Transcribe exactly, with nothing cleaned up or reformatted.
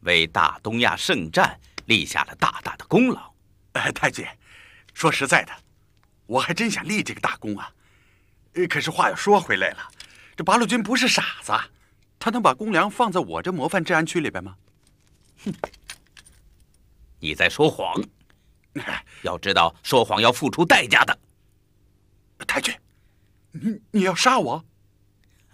为大东亚圣战立下了大大的功劳。 哎，太君，说实在的，我还真想立这个大功啊。呃，可是话又说回来了，这八路军不是傻子，他能把公粮放在我这模范治安区里边吗？ 哼，你在说谎。要知道，说谎要付出代价的。 太君，你你要杀我？